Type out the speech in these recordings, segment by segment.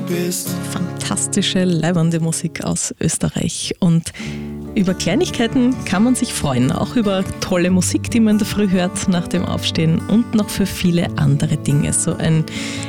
bist. Fantastische, leibende Musik aus Österreich. Und über Kleinigkeiten kann man sich freuen, auch über tolle Musik, die man in der Früh hört nach dem Aufstehen und noch für viele andere Dinge. So ein,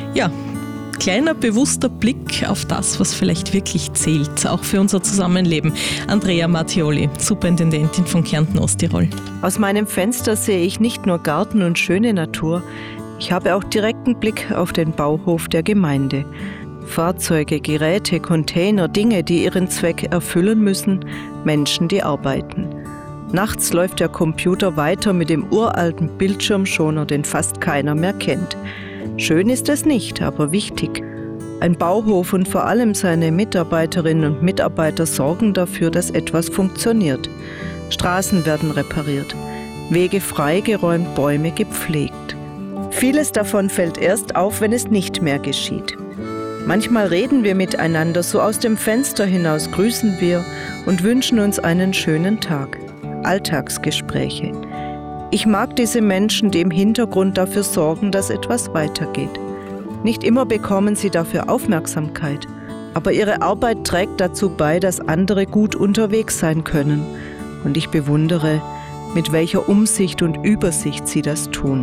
kleiner, bewusster Blick auf das, was vielleicht wirklich zählt, auch für unser Zusammenleben. Andrea Mattioli, Superintendentin von Kärnten Osttirol. Aus meinem Fenster sehe ich nicht nur Garten und schöne Natur, ich habe auch direkten Blick auf den Bauhof der Gemeinde. Fahrzeuge, Geräte, Container, Dinge, die ihren Zweck erfüllen müssen, Menschen, die arbeiten. Nachts läuft der Computer weiter mit dem uralten Bildschirmschoner, den fast keiner mehr kennt. Schön ist es nicht, aber wichtig. Ein Bauhof und vor allem seine Mitarbeiterinnen und Mitarbeiter sorgen dafür, dass etwas funktioniert. Straßen werden repariert, Wege freigeräumt, Bäume gepflegt. Vieles davon fällt erst auf, wenn es nicht mehr geschieht. Manchmal reden wir miteinander, so aus dem Fenster hinaus grüßen wir und wünschen uns einen schönen Tag. Alltagsgespräche. Ich mag diese Menschen, die im Hintergrund dafür sorgen, dass etwas weitergeht. Nicht immer bekommen sie dafür Aufmerksamkeit, aber ihre Arbeit trägt dazu bei, dass andere gut unterwegs sein können. Und ich bewundere, mit welcher Umsicht und Übersicht sie das tun.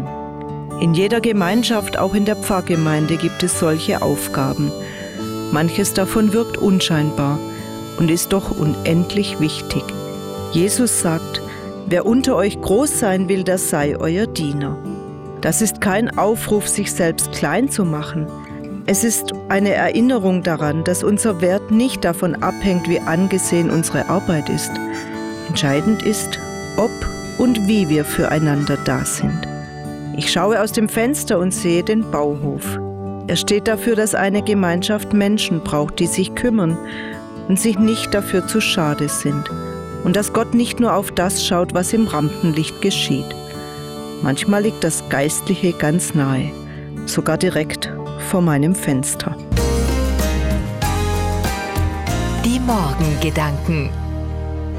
In jeder Gemeinschaft, auch in der Pfarrgemeinde, gibt es solche Aufgaben. Manches davon wirkt unscheinbar und ist doch unendlich wichtig. Jesus sagt, wer unter euch groß sein will, der sei euer Diener. Das ist kein Aufruf, sich selbst klein zu machen. Es ist eine Erinnerung daran, dass unser Wert nicht davon abhängt, wie angesehen unsere Arbeit ist. Entscheidend ist, ob und wie wir füreinander da sind. Ich schaue aus dem Fenster und sehe den Bauhof. Er steht dafür, dass eine Gemeinschaft Menschen braucht, die sich kümmern und sich nicht dafür zu schade sind. Und dass Gott nicht nur auf das schaut, was im Rampenlicht geschieht. Manchmal liegt das Geistliche ganz nahe, sogar direkt vor meinem Fenster. Die Morgengedanken.